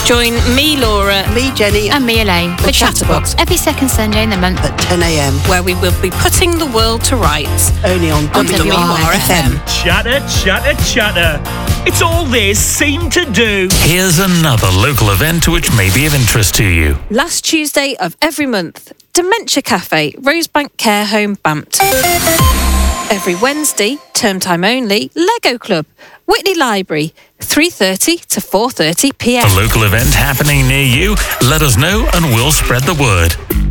Join me, Laura, me, Jenny, and me, Elaine, for Chatterbox every second Sunday in the month at 10 a.m. where we will be putting the world to rights. Only on WRFM. Chatter, chatter, chatter. It's all this seem to do. Here's another local event which may be of interest to you. Last Tuesday of every month, Dementia Cafe, Rosebank Care Home, Bampton. Every Wednesday, term time only, Lego Club, Whitney Library, 3:30 to 4:30 p.m. A local event happening near you? Let us know and we'll spread the word.